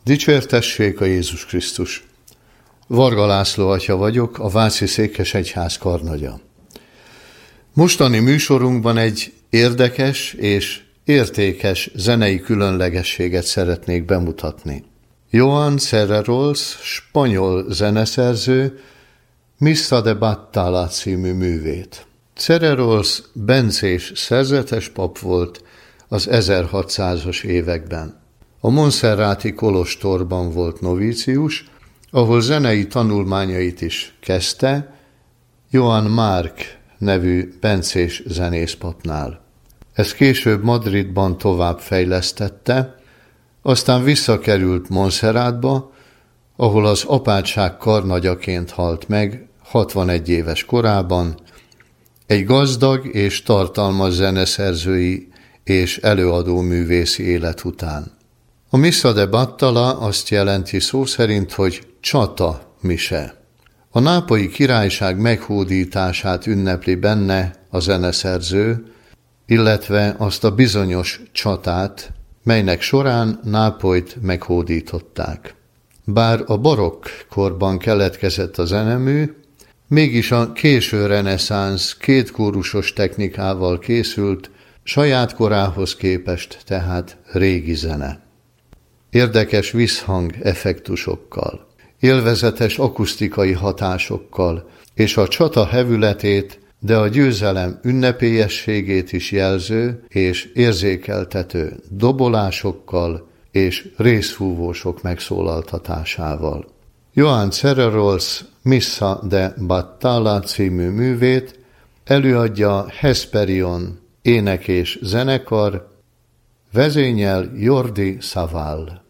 Dicsértessék a Jézus Krisztus! Varga László atya vagyok, a Váci Székesegyház karnagya. Mostani műsorunkban egy érdekes és értékes zenei különlegességet szeretnék bemutatni. Joan Serrerols, spanyol zeneszerző, Missa de Battala című művét. Serrerols bencés szerzetes pap volt az 1600-as években. A Montserrati kolostorban volt novícius, ahol zenei tanulmányait is kezdte, Joan Marc nevű bencés zenészpapnál. Ezt később Madridban tovább fejlesztette, aztán visszakerült Montserratba, ahol az apátság karnagyaként halt meg 61 éves korában, egy gazdag és tartalmas zeneszerzői és előadó művészi élet után. A Missa de Battala azt jelenti szó szerint, hogy csata mise. A nápolyi királyság meghódítását ünnepli benne a zeneszerző, illetve azt a bizonyos csatát, melynek során Nápolyt meghódították. Bár a barokk korban keletkezett a zenemű, mégis a késő reneszánsz kétkórusos technikával készült, saját korához képest tehát régi zene. Érdekes visszhang effektusokkal, élvezetes akusztikai hatásokkal és a csata hevületét, de a győzelem ünnepélyességét is jelző és érzékeltető dobolásokkal és részfúvósok megszólaltatásával. Joan Serrerols Missa de Battala című művét előadja Hesperion ének és zenekar, vezényel Jordi Savall.